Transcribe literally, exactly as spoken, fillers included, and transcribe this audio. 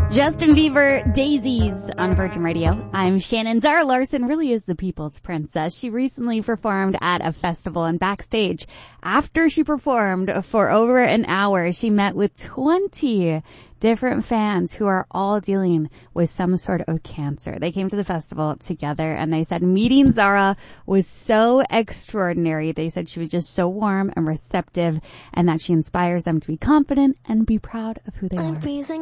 Justin Bieber, Daisies on Virgin Radio. I'm Shannon. Zara Larsson really is the people's princess. She recently performed at a festival, and backstage, after she performed for over an hour, she met with twenty different fans who are all dealing with some sort of cancer. They came to the festival together, and they said meeting Zara was so extraordinary. They said she was just so warm and receptive, and that she inspires them to be confident and be proud of who they are.